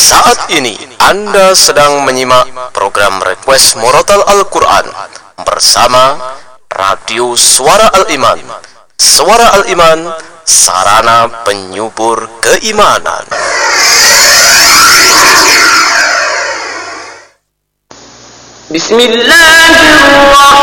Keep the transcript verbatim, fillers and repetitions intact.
Saat ini Anda sedang menyimak program Request Murotal Al-Quran bersama Radio Suara Al-Iman. Suara Al-Iman, sarana penyubur keimanan. Bismillahirrahmanirrahim.